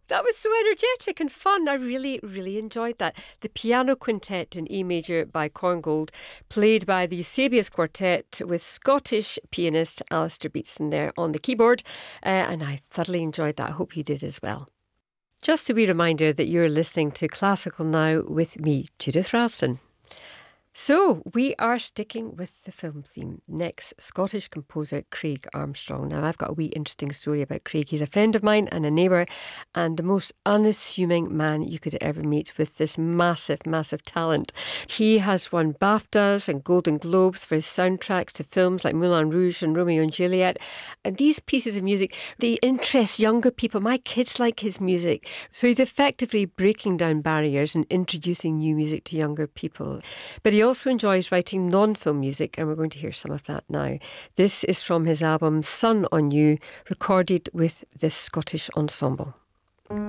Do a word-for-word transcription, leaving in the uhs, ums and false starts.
That was so energetic and fun. I really, really enjoyed that. The Piano Quintet in E major by Korngold, played by the Eusebius Quartet with Scottish pianist Alistair Beatson there on the keyboard. Uh, and I thoroughly enjoyed that. I hope you did as well. Just a wee reminder that you're listening to Classical Now with me, Judith Ralston. So, we are sticking with the film theme. Next, Scottish composer Craig Armstrong. Now, I've got a wee interesting story about Craig. He's a friend of mine and a neighbour, and the most unassuming man you could ever meet with this massive, massive talent. He has won BAFTAs and Golden Globes for his soundtracks to films like Moulin Rouge and Romeo and Juliet. And these pieces of music, they interest younger people. My kids like his music. So he's effectively breaking down barriers and introducing new music to younger people. But he also enjoys writing non-film music, and we're going to hear some of that now. This is from his album Sun on You, recorded with this Scottish ensemble.